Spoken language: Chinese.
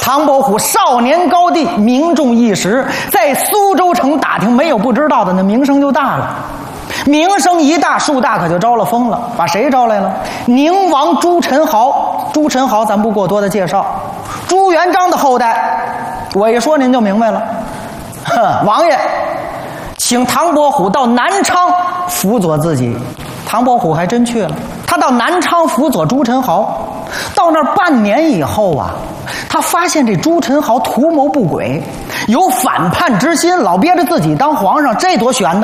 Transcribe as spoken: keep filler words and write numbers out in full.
唐伯虎少年高第，名重一时，在苏州城打听，没有不知道的，那名声就大了。名声一大，树大可就招了风了。把谁招来了？宁王朱宸濠。朱宸濠咱不过多的介绍，朱元璋的后代。我一说您就明白了。哼，王爷请唐伯虎到南昌辅佐自己。唐伯虎还真去了，他到南昌辅佐朱宸濠。到那儿半年以后啊，他发现这朱宸濠图谋不轨，有反叛之心，老憋着自己当皇上，这多悬呢。